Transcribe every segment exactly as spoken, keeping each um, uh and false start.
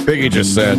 Biggie just said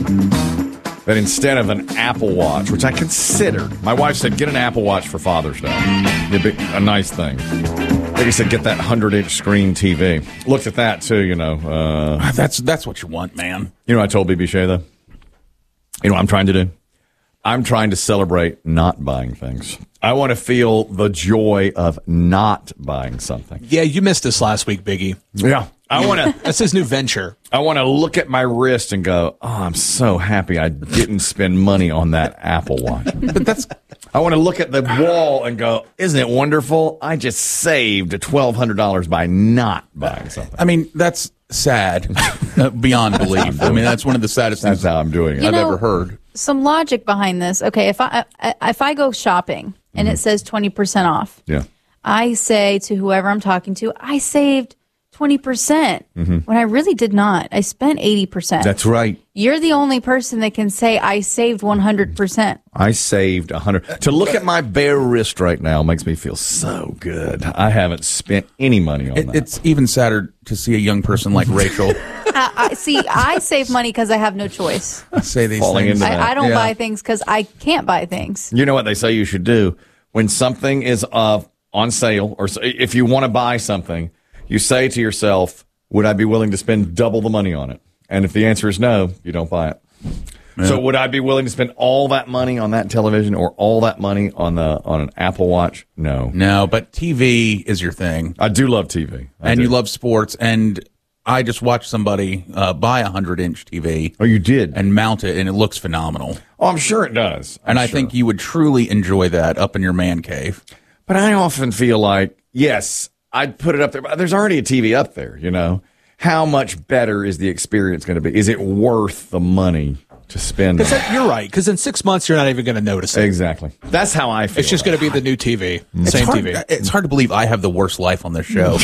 that instead of an Apple Watch, which I considered, my wife said, get an Apple Watch for Father's Day. It'd be a nice thing. Biggie said, get that one hundred inch screen T V. Looked at that, too, you know. Uh, that's that's what you want, man. You know what I told B B Shea, though? You know what I'm trying to do? I'm trying to celebrate not buying things. I want to feel the joy of not buying something. Yeah, you missed this last week, Biggie. Yeah. I want to. That's his new venture. I want to look at my wrist and go, oh, I'm so happy I didn't spend money on that Apple Watch. But that's. I want to look at the wall and go, isn't it wonderful? I just saved twelve hundred dollars by not buying something. I mean, that's sad uh, beyond belief. I mean, that's one of the saddest That's things how I'm doing it. You I've know, ever heard. Some logic behind this. Okay, if I, I if I go shopping and it says twenty percent off, Yeah. I say to whoever I'm talking to, I saved twenty percent Mm-hmm. when I really did not. I spent eighty percent. That's right. You're the only person that can say I saved one hundred percent. I saved one hundred. To look at my bare wrist right now makes me feel so good. I haven't spent any money on It, that. it's even sadder to see a young person like Rachel I, I see. I save money because I have no choice. say these Falling things. into that. I, I don't Yeah. buy things because I can't buy things. You know what they say you should do? When something is uh, on sale, or s- if you want to buy something, you say to yourself, would I be willing to spend double the money on it? And if the answer is no, you don't buy it. So would I be willing to spend all that money on that television or all that money on the on an Apple Watch? No. No, but T V is your thing. I do love T V. I and do. you love sports. And I just watched somebody uh, buy a one hundred inch T V. Oh, you did? And mount it, and it looks phenomenal. Oh, I'm sure it does. I'm and I sure. think you would truly enjoy that up in your man cave. But I often feel like, yes, I'd put it up there. But there's already a T V up there, you know. How much better is the experience going to be? Is it worth the money to spend? on it? You're right, because in six months you're not even going to notice it. Exactly. That's how I feel. It's just going to be the new T V, It's same hard, T V. It's hard to believe I have the worst life on this show.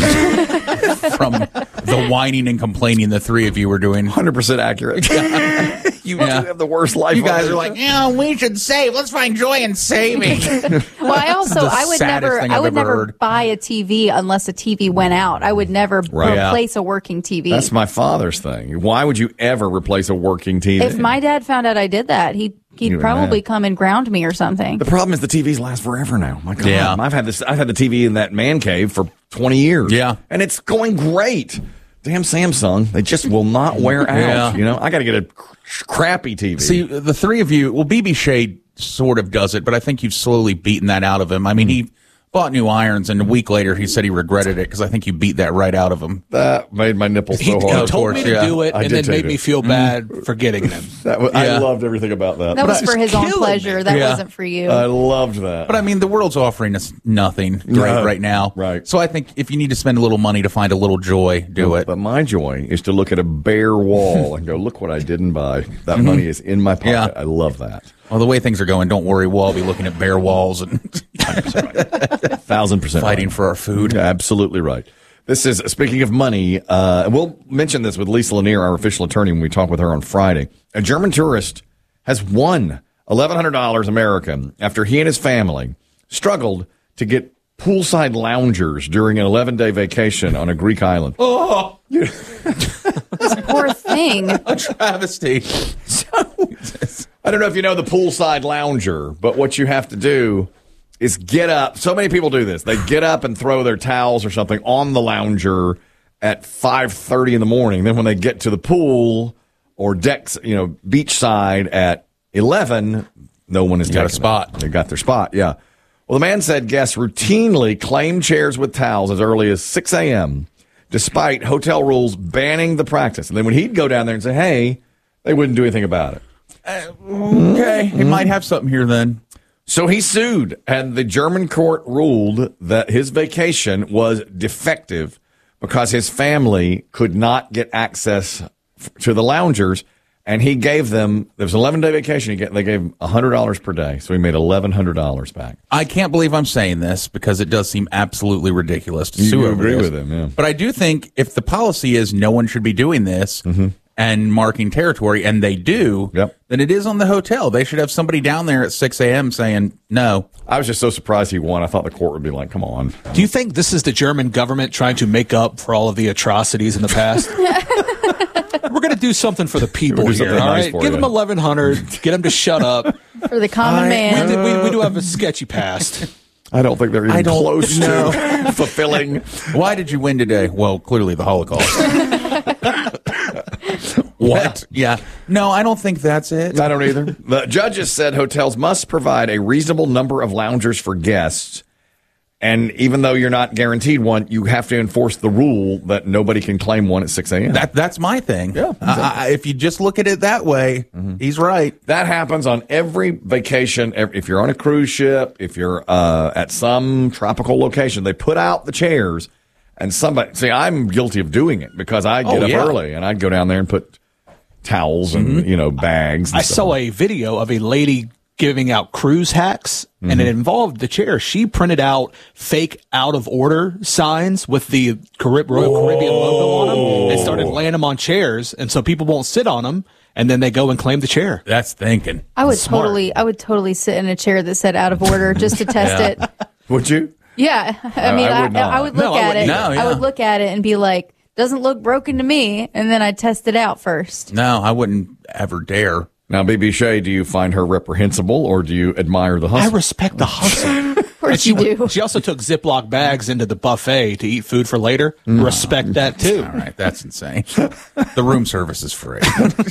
From the whining and complaining the three of you were doing. one hundred percent accurate. You Yeah. do have the worst life. You on guys this are like, show. yeah, we should save. Let's find joy in saving. Well, I also the I would saddest never thing I I've would ever never heard. buy a T V unless a T V went out. I would never Right. replace a working T V. That's my father's thing. Why would you ever replace a working T V? If my dad found out I did that, he'd he'd You're probably mad. come and ground me or something. The problem is the T Vs last forever now. My God, Yeah. I've had this. I've had the T V in that man cave for twenty years. Yeah. and it's going great. Damn Samsung, they just will not wear out. Yeah. You know, I got to get a cr- crappy T V. See, the three of you, well, B B Shade sort of does it, but I think you've slowly beaten that out of him. I mean, he bought new irons, and a week later he said he regretted it because I think you beat that right out of him. That made my nipples He, so he hard. of told course, me to yeah. do it, I and did then too, made me dude. feel bad for getting them. That was, I Yeah. loved everything about that. That was it's for his own killing pleasure. me. That Yeah. wasn't for you. I loved that. But I mean, the world's offering us nothing great No. right now. Right. So I think if you need to spend a little money to find a little joy, do it. But my joy is to look at a bare wall and go, look what I didn't buy. That money is in my pocket. Yeah. I love that. Well, the way things are going, don't worry. We'll all be looking at bare walls and Thousand percent fighting right. for our food. Yeah, absolutely right. This is, speaking of money, uh, we'll mention this with Lisa Lanier, our official attorney, when we talk with her on Friday. A German tourist has won eleven hundred dollars American after he and his family struggled to get poolside loungers during an eleven-day vacation on a Greek island. Oh, Poor thing. a travesty. I don't know if you know the poolside lounger, but what you have to do is get up. So many people do this. They get up and throw their towels or something on the lounger at five thirty in the morning. Then when they get to the pool or decks, you know, beachside at eleven, no one is got a taking spot. them. They got their spot, yeah. Well, the man said guests routinely claim chairs with towels as early as six a.m., despite hotel rules banning the practice. And then when he'd go down there and say, hey, they wouldn't do anything about it. Okay, he might have something here then. So he sued, and the German court ruled that his vacation was defective because his family could not get access f- to the loungers, and he gave them, there was an eleven-day vacation, he get, they gave him one hundred dollars per day, so he made eleven hundred dollars back. I can't believe I'm saying this because it does seem absolutely ridiculous to You sue over agree this. with him, yeah. But I do think if the policy is no one should be doing this and marking territory, and they do, Yep. then it is on the hotel. They should have somebody down there at six a.m. saying no. I was just so surprised he won. I thought the court would be like, come on. Do you think this is the German government trying to make up for all of the atrocities in the past? We're going to do something for the people We'll do here, something all nice right? for Give you. them eleven hundred, get them to shut up. For the common I- man. We, did- we, we do have a sketchy past. I don't think they're even I don't close know. to fulfilling. Why did you win today? Well, clearly the Holocaust. What? Yeah. No, I don't think that's it. I don't either. The judges said hotels must provide a reasonable number of loungers for guests. And even though you're not guaranteed one, you have to enforce the rule that nobody can claim one at six a.m. That that's my thing. Yeah, I, I, if you just look at it that way, he's right. That happens on every vacation. Ev- If you're on a cruise ship, if you're uh, at some tropical location, they put out the chairs. And somebody, see, I'm guilty of doing it because I get Oh, up yeah. early and I'd go down there and put towels and, you know, bags. And I stuff. saw a video of a lady giving out cruise hacks, and it involved the chair. She printed out fake out of order signs with the Carib- Royal Caribbean logo on them and started laying them on chairs, and so people won't sit on them, and then they go and claim the chair. That's thinking. I would Smart. totally, I would totally sit in a chair that said out of order just to test Yeah. it. Would you? Yeah, I I mean, would I, not. I would No, look I at wouldn't it. either. No, I would yeah. look at it and be like, "Doesn't look broken to me," and then I'd test it out first. No, I wouldn't ever dare. Now, B B Shea, do you find her reprehensible or do you admire the I hustle? respect the hustle. Of course she, you do. she also took Ziploc bags into the buffet to eat food for later. Respect that, too. All right, that's insane. The room service is free.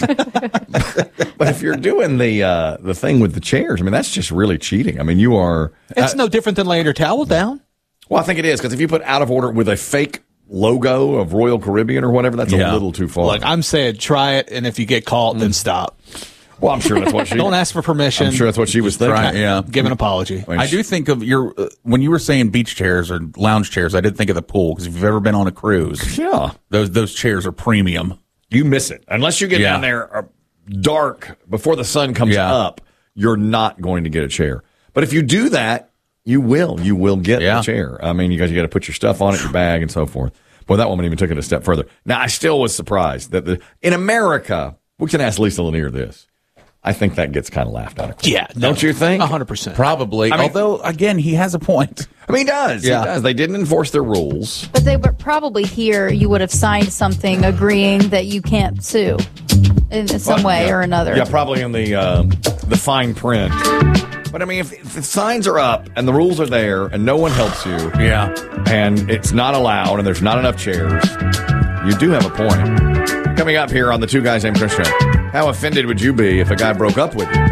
But if you're doing the uh, the thing with the chairs, I mean, that's just really cheating. I mean, you are. It's no different than laying your towel down. Well, I think it is because if you put out of order with a fake logo of Royal Caribbean or whatever, that's Yeah. a little too far. Look, I'm saying try it, and if you get caught, then stop. well, I'm sure that's what she. Don't ask for permission. I'm sure that's what she was thinking. try it, yeah. Give an apology. mean, I do think of your uh, when you were saying beach chairs or lounge chairs. I did think of the pool because if you've ever been on a cruise, Yeah, those those chairs are premium. you miss it unless you get Yeah. down there uh, dark before the sun comes Yeah. up. You're not going to get a chair. But if you do that, you will. You will get Yeah. the chair. I mean, you guys, you got to put your stuff on it, your bag, and so forth. Boy, that woman even took it a step further. Now, I still was surprised that the in America, we can ask Lisa Lanier this. I think that gets kind of laughed out of. Yeah. Don't you think? one hundred percent. Probably. I mean- Although, again, he has a point. I mean, he does. Yeah. He does. They didn't enforce their rules. But they were probably here. You would have signed something agreeing that you can't sue in some way Yeah. or another. Yeah, probably in the uh, the fine print. But I mean, if, if the signs are up and the rules are there and no one helps you, Yeah. and it's not allowed and there's not enough chairs, you do have a point. Coming up here on the Two Guys Named Chris show, how offended would you be if a guy broke up with you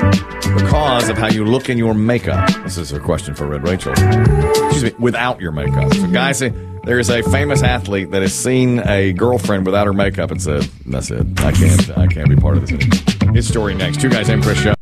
because of how you look in your makeup? This is a question for Red Rachel. Excuse me, without your makeup. So guys say there is a famous athlete that has seen a girlfriend without her makeup and said, "That's it. I can't. I can't be part of this anymore." His story next. Two Guys Named Chris show.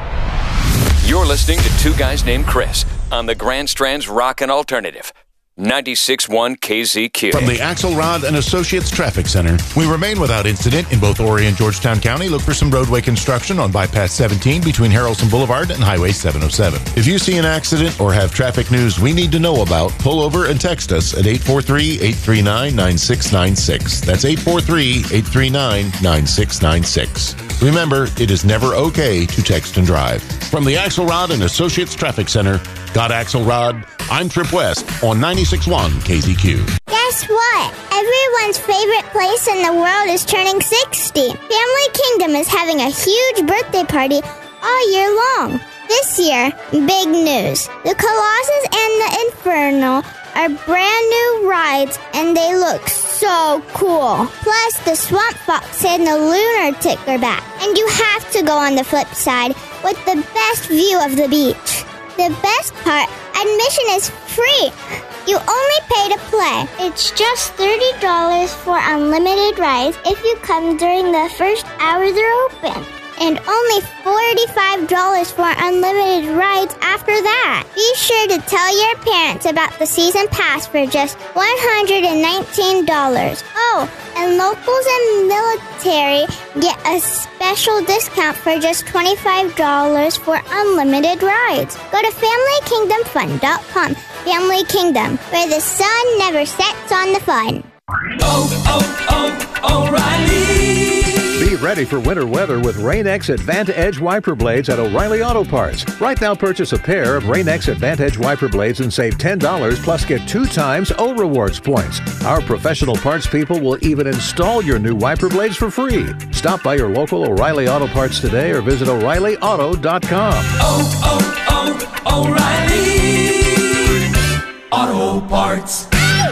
You're listening to Two Guys Named Chris on the Grand Strand's Rockin' Alternative, ninety-six point one K Z Q. From the Axelrod and Associates Traffic Center, we remain without incident in both Horry and Georgetown County. Look for some roadway construction on Bypass seventeen between Harrelson Boulevard and Highway seven oh seven. If you see an accident or have traffic news we need to know about, pull over and text us at eight four three, eight three nine, nine six nine six. That's eight four three, eight three nine, nine six nine six. Remember, it is never okay to text and drive. From the Axelrod and Associates Traffic Center, got Axelrod, I'm Trip West on ninety-six point one K Z Q. Guess what? Everyone's favorite place in the world is turning sixty. Family Kingdom is having a huge birthday party all year long. This year, big news. The Colossus and the Inferno are brand new rides and they look so cool. Plus, the Swamp Fox and the Lunar Tick are back. And you have to go on the flip side with the best view of the beach. The best part, admission is free. You only pay to play. It's just thirty dollars for unlimited rides if you come during the first hour they're open. And only forty-five dollars for unlimited rides after that. Be sure to tell your parents about the season pass for just one hundred nineteen dollars. Oh, and locals and military get a special discount for just twenty-five dollars for unlimited rides. Go to family kingdom fun dot com. Family Kingdom, where the sun never sets on the fun. Be Get ready for winter weather with Rain-X Advantage wiper blades at O'Reilly Auto Parts. Right now, purchase a pair of Rain-X Advantage wiper blades and save ten dollars plus get two times O Rewards points. Our professional parts people will even install your new wiper blades for free. Stop by your local O'Reilly Auto Parts today or visit O'Reilly Auto dot com. Oh, oh, oh, O'Reilly Auto Parts.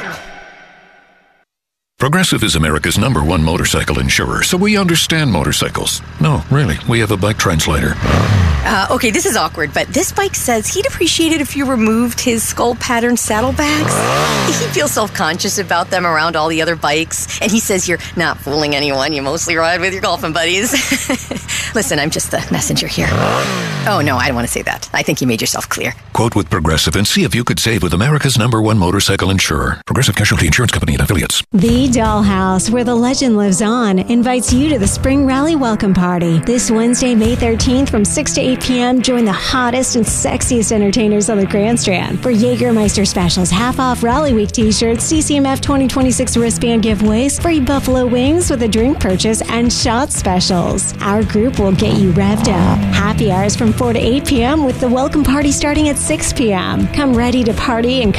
Progressive is America's number one motorcycle insurer, so we understand motorcycles. No, really, we have a bike translator. Uh, okay, this is awkward, but this bike says he'd appreciate it if you removed his skull pattern saddlebags. He feels self-conscious about them around all the other bikes, and he says you're not fooling anyone. You mostly ride with your golfing buddies. Listen, I'm just the messenger here. Oh, no, I don't want to say that. I think you made yourself clear. Quote with Progressive and see if you could save with America's number one motorcycle insurer. Progressive Casualty Insurance Company and Affiliates. The Dollhouse, where the legend lives on, invites you to the Spring Rally Welcome Party. This Wednesday, May thirteenth from six to eight p.m., join the hottest and sexiest entertainers on the Grand Strand for Jägermeister specials, half-off Rally Week t-shirts, C C M F twenty twenty-six wristband giveaways, free buffalo wings with a drink purchase, and shot specials. Our group will get you revved up. Happy hours from four to eight p.m. with the welcome party starting at six p.m. Come ready to party and